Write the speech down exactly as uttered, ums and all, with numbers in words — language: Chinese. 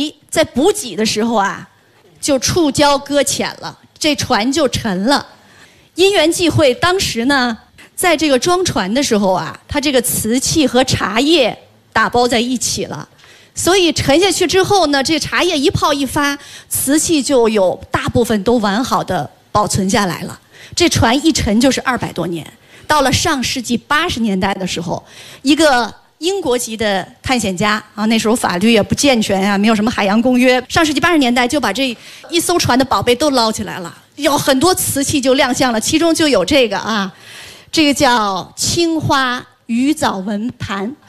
仪在补给的时候啊，就触礁搁浅了，这船就沉了。因缘际会，当时呢，在这个装船的时候啊，它这个瓷器和茶叶打包在一起了，所以沉下去之后呢，这茶叶一泡一发，瓷器就有大部分都完好的保存下来了。这船一沉就是二百多年。到了上世纪八十年代的时候，一个英国籍的探险家啊，那时候法律也不健全啊，没有什么海洋公约。上世纪八十年代就把这一艘船的宝贝都捞起来了，有很多瓷器就亮相了，其中就有这个啊，这个叫青花鱼藻纹盘。